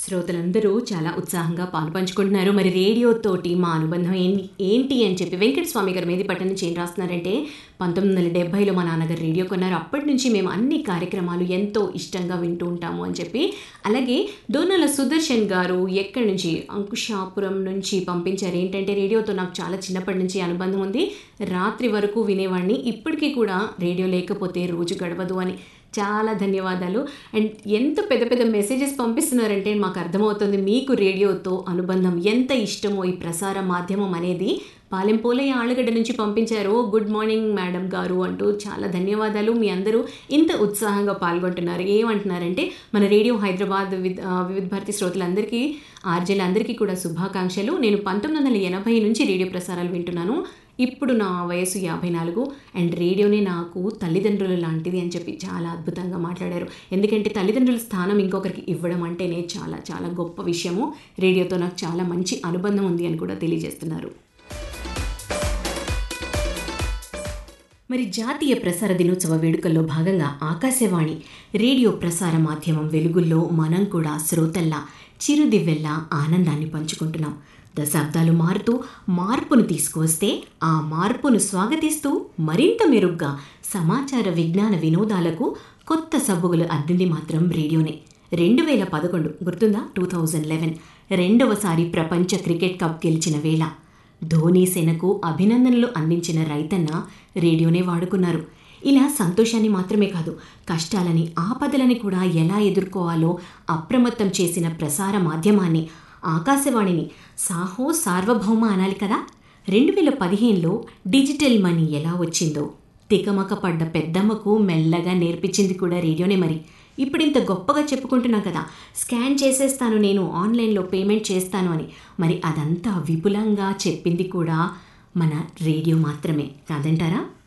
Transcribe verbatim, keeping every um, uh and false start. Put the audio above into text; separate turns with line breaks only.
శ్రోతలందరూ చాలా ఉత్సాహంగా పాలుపంచుకుంటున్నారు. మరి రేడియోతోటి మా అనుబంధం ఏం ఏంటి అని చెప్పి వెంకట స్వామి గారు మేదిపట్నం నుంచి ఏం రాస్తున్నారంటే, పంతొమ్మిది వందల డెబ్బైలో మా నాన్నగారు రేడియో కొన్నారు. అప్పటి నుంచి మేము అన్ని కార్యక్రమాలు ఎంతో ఇష్టంగా వింటూ ఉంటాము అని చెప్పి. అలాగే దోనాల సుదర్శన్ గారు ఎక్కడి నుంచి, అంకుషాపురం నుంచి పంపించారు. ఏంటంటే, రేడియోతో నాకు చాలా చిన్నప్పటి నుంచి అనుబంధం ఉంది, రాత్రి వరకు వినేవాడిని, ఇప్పటికీ కూడా రేడియో లేకపోతే రోజు గడవదు అని. చాలా ధన్యవాదాలు. అండ్ ఎంత పెద్ద పెద్ద మెసేజెస్ పంపిస్తున్నారంటే మాకు అర్థమవుతుంది మీకు రేడియోతో అనుబంధం ఎంత ఇష్టమో. ఈ ప్రసార మాధ్యమం అనేది పాలెం పోలయ్య ఆళ్ళగడ్డ నుంచి పంపించారు. గుడ్ మార్నింగ్ మేడం గారు అంటూ చాలా ధన్యవాదాలు. మీ అందరూ ఇంత ఉత్సాహంగా పాల్గొంటున్నారు. ఏమంటున్నారంటే, మన రేడియో హైదరాబాద్ వివిధ వివిధ భారతి శ్రోతలందరికీ, ఆర్జేలందరికీ కూడా శుభాకాంక్షలు. నేను పంతొమ్మిది వందల ఎనభై నుంచి రేడియో ప్రసారాలు వింటున్నాను. ఇప్పుడు నా వయసు యాభై నాలుగు అండ్ రేడియోనే నాకు తల్లిదండ్రులు లాంటిది అని చెప్పి చాలా అద్భుతంగా మాట్లాడారు. ఎందుకంటే తల్లిదండ్రుల స్థానం ఇంకొకరికి ఇవ్వడం అంటేనే చాలా చాలా గొప్ప విషయము. రేడియోతో నాకు చాలా మంచి అనుబంధం ఉంది అని కూడా తెలియజేస్తున్నారు. మరి జాతీయ ప్రసార దినోత్సవ వేడుకల్లో భాగంగా ఆకాశవాణి రేడియో ప్రసార మాధ్యమం వెలుగుల్లో మనం కూడా శ్రోతల్లా చిరుదివ్వెల్లా ఆనందాన్ని పంచుకుంటున్నాం. దశాబ్దాలు మారుతూ మార్పును తీసుకువస్తే ఆ మార్పును స్వాగతిస్తూ మరింత మెరుగ్గా సమాచార విజ్ఞాన వినోదాలకు కొత్త సబ్బుగులు అద్దింది మాత్రం రేడియోనే. రెండు వేల పదకొండు గుర్తుందా? టూ థౌజండ్ లెవెన్ రెండవసారి ప్రపంచ క్రికెట్ కప్ గెలిచిన వేళ ధోనీ సేనకు అభినందనలు అందించిన రైతన్న రేడియోనే వాడుకున్నారు. ఇలా సంతోషాన్ని మాత్రమే కాదు, కష్టాలని ఆపదలని కూడా ఎలా ఎదుర్కోవాలో అప్రమత్తం చేసిన ప్రసార మాధ్యమాన్ని, ఆకాశవాణిని సాహో సార్వభౌమ అనాలి కదా. రెండు వేల పదిహేనులో డిజిటల్ మనీ ఎలా వచ్చిందో తికమక పడ్డ పెద్దమ్మకు మెల్లగా నేర్పించింది కూడా రేడియోనే. మరి ఇప్పుడు ఇంత గొప్పగా చెప్పుకుంటున్నా కదా, స్కాన్ చేసేస్తాను నేను, ఆన్లైన్లో పేమెంట్ చేస్తాను అని. మరి అదంతా విపులంగా చెప్పింది కూడా మన రేడియో మాత్రమే కాదంటారా?